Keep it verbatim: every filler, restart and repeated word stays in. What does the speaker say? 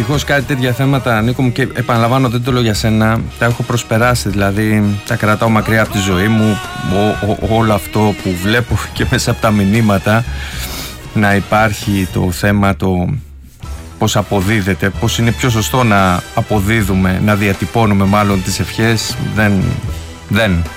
δυστυχώς κάτι τέτοια θέματα, Νίκο μου, και επαναλαμβάνω, δεν το λέω για σένα, τα έχω προσπεράσει, δηλαδή τα κρατάω μακριά από τη ζωή μου. Ό, ό, όλο αυτό που βλέπω και μέσα από τα μηνύματα, να υπάρχει το θέμα το πώς αποδίδεται, πώς είναι πιο σωστό να αποδίδουμε, να διατυπώνουμε μάλλον τις ευχές, δεν, δεν